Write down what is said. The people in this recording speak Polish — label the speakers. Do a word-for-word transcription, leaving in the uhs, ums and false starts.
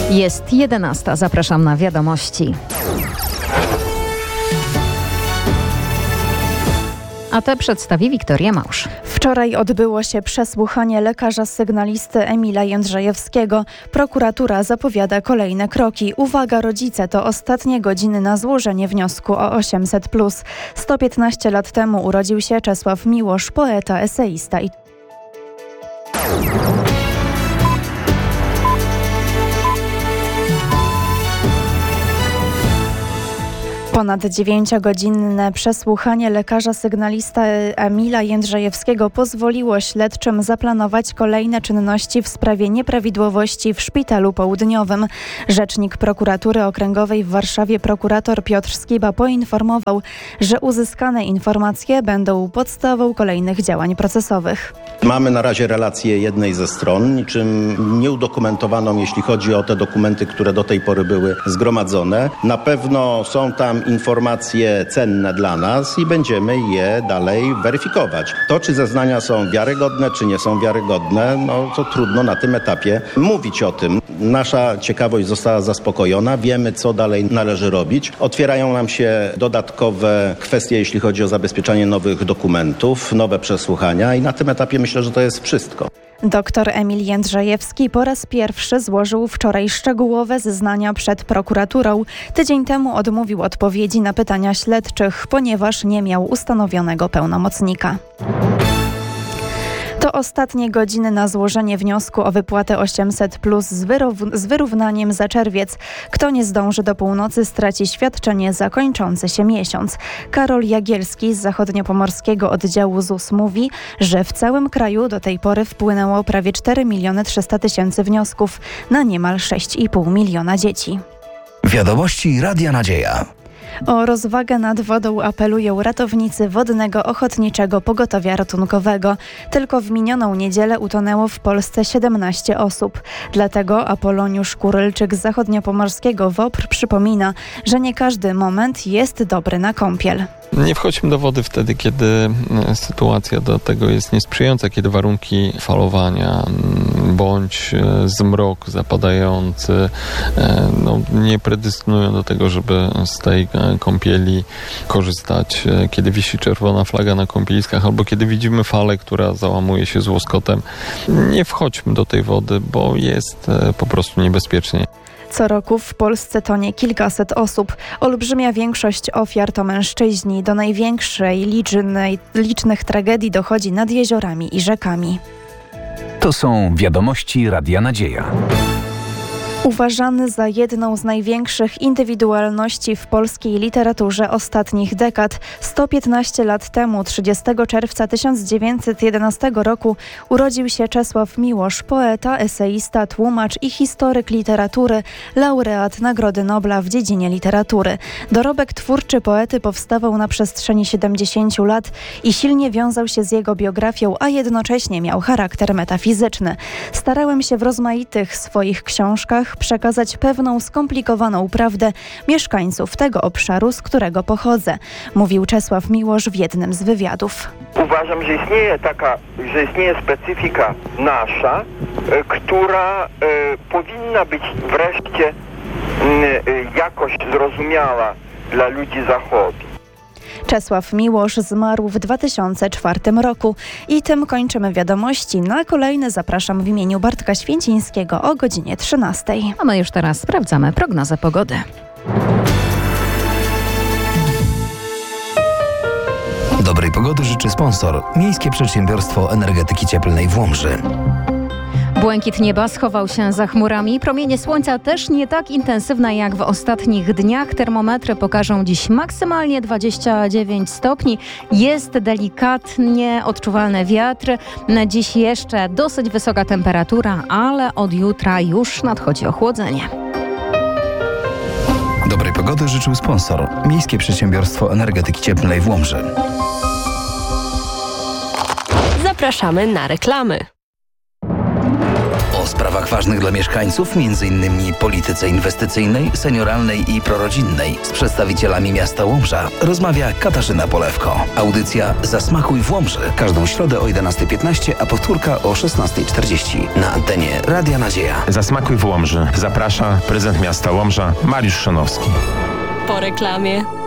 Speaker 1: Jest jedenasta. Zapraszam na wiadomości. A te przedstawi Wiktoria Małsz.
Speaker 2: Wczoraj odbyło się przesłuchanie lekarza sygnalisty Emila Jędrzejewskiego. Prokuratura zapowiada kolejne kroki. Uwaga, rodzice, to ostatnie godziny na złożenie wniosku o osiemset plus. sto piętnaście lat temu urodził się Czesław Miłosz, poeta, eseista i Ponad dziewięciogodzinne przesłuchanie lekarza sygnalista Emila Jędrzejewskiego pozwoliło śledczym zaplanować kolejne czynności w sprawie nieprawidłowości w Szpitalu Południowym. Rzecznik Prokuratury Okręgowej w Warszawie prokurator Piotr Skiba poinformował, że uzyskane informacje będą podstawą kolejnych działań procesowych.
Speaker 3: Mamy na razie relację jednej ze stron, niczym nieudokumentowaną, jeśli chodzi o te dokumenty, które do tej pory były zgromadzone. Na pewno są tam informacje cenne dla nas i będziemy je dalej weryfikować. To, czy zeznania są wiarygodne, czy nie są wiarygodne, no to trudno na tym etapie mówić o tym. Nasza ciekawość została zaspokojona, wiemy, co dalej należy robić. Otwierają nam się dodatkowe kwestie, jeśli chodzi o zabezpieczanie nowych dokumentów, nowe przesłuchania i na tym etapie myślę, że to jest wszystko.
Speaker 2: Doktor Emil Jędrzejewski po raz pierwszy złożył wczoraj szczegółowe zeznania przed prokuraturą. Tydzień temu odmówił odpowiedzi na pytania śledczych, ponieważ nie miał ustanowionego pełnomocnika. To ostatnie godziny na złożenie wniosku o wypłatę osiemset plus z, wyrów- z wyrównaniem za czerwiec. Kto nie zdąży do północy, straci świadczenie za kończący się miesiąc. Karol Jagielski z zachodniopomorskiego oddziału Z U S mówi, że w całym kraju do tej pory wpłynęło prawie cztery miliony trzysta tysięcy wniosków na niemal sześć i pół miliona dzieci.
Speaker 4: Wiadomości Radia Nadzieja.
Speaker 2: O rozwagę nad wodą apelują ratownicy Wodnego Ochotniczego Pogotowia Ratunkowego. Tylko w minioną niedzielę utonęło w Polsce siedemnaście osób. Dlatego Apoloniusz Kurylczyk z zachodniopomorskiego W O P R przypomina, że nie każdy moment jest dobry na kąpiel.
Speaker 5: Nie wchodźmy do wody wtedy, kiedy sytuacja do tego jest niesprzyjająca, kiedy warunki falowania bądź zmrok zapadający no, nie predystynują do tego, żeby z tej kąpieli korzystać. Kiedy wisi czerwona flaga na kąpieliskach albo kiedy widzimy falę, która załamuje się z łoskotem, nie wchodźmy do tej wody, bo jest po prostu niebezpiecznie.
Speaker 2: Co roku w Polsce tonie kilkaset osób. Olbrzymia większość ofiar to mężczyźni. Do największej licznej, licznych tragedii dochodzi nad jeziorami i rzekami.
Speaker 4: To są wiadomości Radia Nadzieja.
Speaker 2: Uważany za jedną z największych indywidualności w polskiej literaturze ostatnich dekad, sto piętnaście lat temu, trzydziestego czerwca tysiąc dziewięćset jedenastego roku, urodził się Czesław Miłosz, poeta, eseista, tłumacz i historyk literatury, laureat Nagrody Nobla w dziedzinie literatury. Dorobek twórczy poety powstawał na przestrzeni siedemdziesięciu lat i silnie wiązał się z jego biografią, a jednocześnie miał charakter metafizyczny. Starałem się w rozmaitych swoich książkach przekazać pewną skomplikowaną prawdę mieszkańców tego obszaru, z którego pochodzę, mówił Czesław Miłosz w jednym z wywiadów.
Speaker 6: Uważam, że istnieje taka, że istnieje specyfika nasza, e, która e, powinna być wreszcie e, jakoś zrozumiała dla ludzi Zachodu.
Speaker 2: Czesław Miłosz zmarł w dwa tysiące czwartym roku. I tym kończymy wiadomości. Na kolejne zapraszam w imieniu Bartka Święcińskiego o godzinie trzynastej.
Speaker 1: A my już teraz sprawdzamy prognozę pogody.
Speaker 4: Dobrej pogody życzy sponsor. Miejskie Przedsiębiorstwo Energetyki Cieplnej w Łomży.
Speaker 1: Błękit nieba schował się za chmurami. Promienie słońca też nie tak intensywne jak w ostatnich dniach. Termometry pokażą dziś maksymalnie dwadzieścia dziewięć stopni. Jest delikatnie odczuwalny wiatr. Dziś jeszcze dosyć wysoka temperatura, ale od jutra już nadchodzi ochłodzenie.
Speaker 4: Dobrej pogody życzył sponsor. Miejskie Przedsiębiorstwo Energetyki Cieplnej w Łomży.
Speaker 7: Zapraszamy na reklamy.
Speaker 4: sprawach ważnych dla mieszkańców, między innymi polityce inwestycyjnej, senioralnej i prorodzinnej. Z przedstawicielami miasta Łomża rozmawia Katarzyna Polewko. Audycja Zasmakuj w Łomży. Każdą środę o jedenasta piętnaście, a powtórka o szesnasta czterdzieści na antenie Radia Nadzieja.
Speaker 7: Zasmakuj w Łomży. Zaprasza prezydent miasta Łomża Mariusz Szonowski.
Speaker 8: Po reklamie.